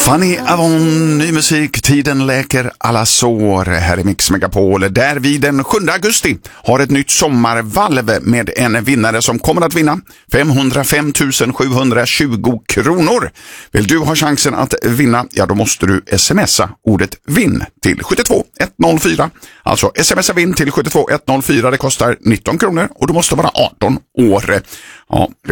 Fanny Avon, ny musik, tiden läker alla sår. Här i Mix Megapol, där vi den 7 augusti har ett nytt sommarvalv med en vinnare som kommer att vinna 505 720 kronor. Vill du ha chansen att vinna, ja då måste du smsa ordet vinn till 72104. Alltså smsa vinn till 72104, det kostar 19 kronor och du måste vara 18 år. Ja,